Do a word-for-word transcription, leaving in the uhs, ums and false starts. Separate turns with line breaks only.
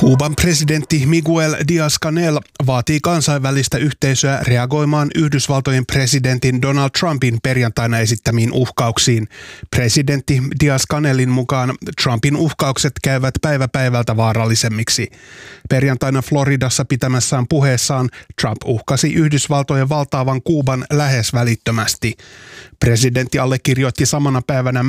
Kuuban presidentti Miguel Díaz-Canel vaatii kansainvälistä yhteisöä reagoimaan Yhdysvaltojen presidentin Donald Trumpin perjantaina esittämiin uhkauksiin. Presidentti Díaz-Canelin mukaan Trumpin uhkaukset käyvät päivä päivältä vaarallisemmiksi. Perjantaina Floridassa pitämässään puheessaan Trump uhkasi Yhdysvaltojen valtaavan Kuuban lähes välittömästi. Presidentti allekirjoitti samana päivänä